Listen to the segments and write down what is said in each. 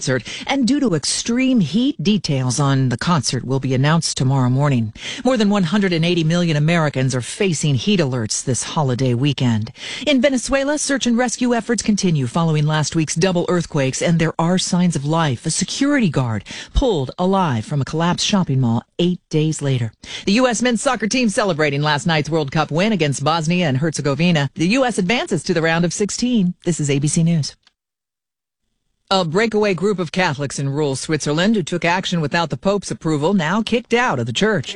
concert. And due to extreme heat, details on the concert will be announced tomorrow morning. More than 180 million Americans are facing heat alerts this holiday weekend. In Venezuela, search and rescue efforts continue following last week's double earthquakes, and there are signs of life. A security guard pulled alive from a collapsed shopping mall 8 days later. The U.S. men's soccer team celebrating last night's World Cup win against Bosnia and Herzegovina. The U.S. advances to the round of 16. This is ABC News. A breakaway group of Catholics in rural Switzerland who took action without the Pope's approval now kicked out of the church.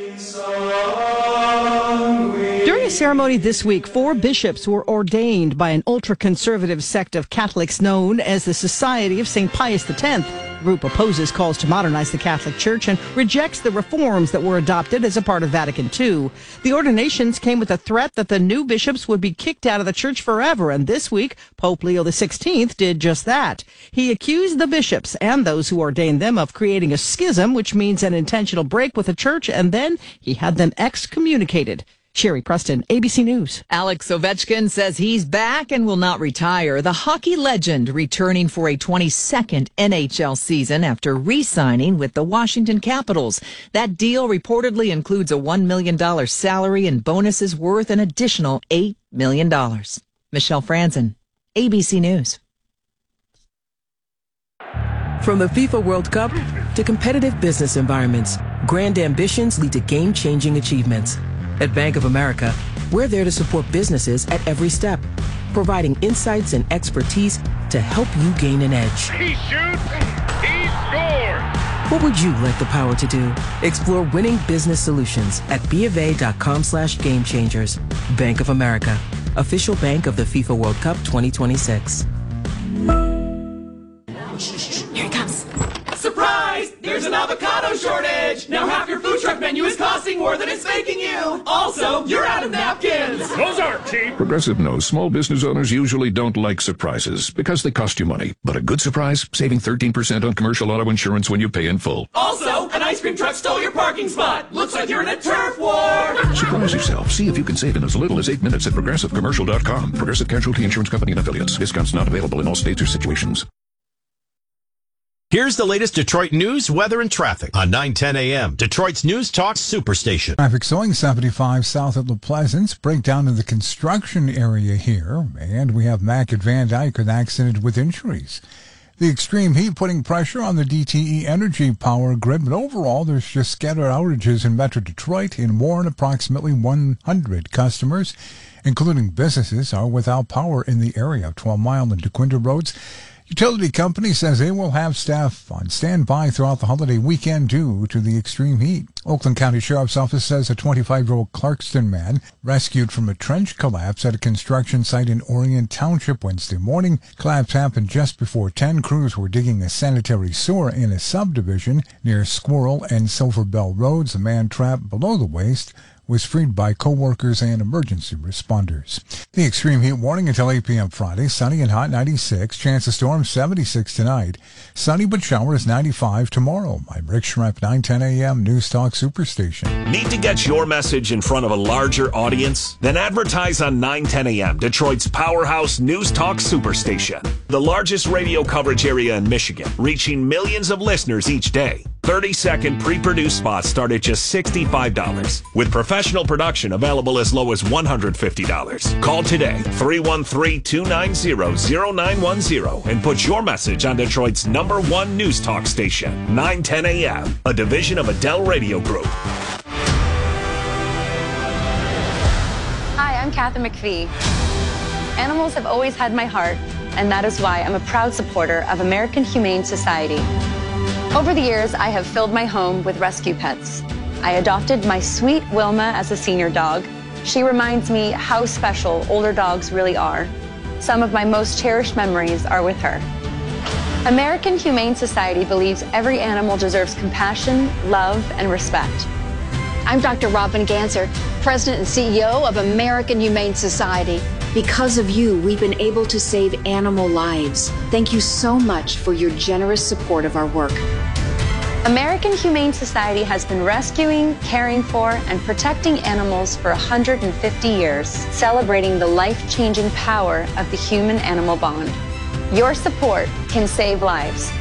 During a ceremony this week, 4 bishops were ordained by an ultra-conservative sect of Catholics known as the Society of St. Pius X. The group opposes calls to modernize the Catholic Church and rejects the reforms that were adopted as a part of Vatican II. The ordinations came with a threat that the new bishops would be kicked out of the church forever, and this week, Pope Leo XVI did just that. He accused the bishops and those who ordained them of creating a schism, which means an intentional break with the church, and then he had them excommunicated. Sherry Preston, ABC News. Alex Ovechkin says he's back and will not retire. The hockey legend returning for a 22nd NHL season after re-signing with the Washington Capitals. That deal reportedly includes a $1 million salary and bonuses worth an additional $8 million. Michelle Franzen, ABC News. From the FIFA World Cup to competitive business environments, grand ambitions lead to game-changing achievements. At Bank of America, we're there to support businesses at every step, providing insights and expertise to help you gain an edge. He shoots, he scores! What would you like the power to do? Explore winning business solutions at BofA.com/gamechangers. Bank of America, official bank of the FIFA World Cup 2026. Here he comes. Surprise! There's an avocado shortage! Now half your food truck menu is costing more than it's making you! Also, you're out of napkins! Those aren't cheap! Progressive knows small business owners usually don't like surprises because they cost you money. But a good surprise, saving 13% on commercial auto insurance when you pay in full. Also, an ice cream truck stole your parking spot! Looks like you're in a turf war! Surprise yourself. See if you can save in as little as 8 minutes at ProgressiveCommercial.com. Progressive Casualty Insurance Company and Affiliates. Discounts not available in all states or situations. Here's the latest Detroit news, weather, and traffic on 9:10 a.m. Detroit's News Talk Superstation. Traffic slowing 75 south of La Pleasance. Breakdown in the construction area here. And we have Mac at Van Dyke, an accident with injuries. The extreme heat putting pressure on the DTE Energy power grid. But overall, there's just scattered outages in Metro Detroit. In Warren, approximately 100 customers, including businesses, are without power in the area. 12 Mile and DeQuinta roads. Utility company says they will have staff on standby throughout the holiday weekend due to the extreme heat. Oakland County Sheriff's Office says a 25-year-old Clarkston man rescued from a trench collapse at a construction site in Orient Township Wednesday morning. Collapse happened just before 10. Crews were digging a sanitary sewer in a subdivision near Squirrel and Silver Bell Roads. The man trapped below the waist was freed by co-workers and emergency responders. The extreme heat warning until 8 p.m. Friday. Sunny and hot, 96. Chance of storms, 76 tonight. Sunny but showers, 95 tomorrow. I'm Rick Schrepp, 9:10 a.m. News Talk Superstation. Need to get your message in front of a larger audience? Then advertise on 9:10 a.m. Detroit's powerhouse News Talk Superstation. The largest radio coverage area in Michigan, reaching millions of listeners each day. 30-second pre-produced spots start at just $65, with professional production available as low as $150. Call today, 313-290-0910, and put your message on Detroit's #1 news talk station, 910 a.m., a division of Adele Radio Group. Hi, I'm Kathy McPhee. Animals have always had my heart, and that is why I'm a proud supporter of American Humane Society. Over the years, I have filled my home with rescue pets. I adopted my sweet Wilma as a senior dog. She reminds me how special older dogs really are. Some of my most cherished memories are with her. American Humane Society believes every animal deserves compassion, love, and respect. I'm Dr. Robin Ganser, President and CEO of American Humane Society. Because of you, we've been able to save animal lives. Thank you so much for your generous support of our work. American Humane Society has been rescuing, caring for, and protecting animals for 150 years, celebrating the life-changing power of the human-animal bond. Your support can save lives.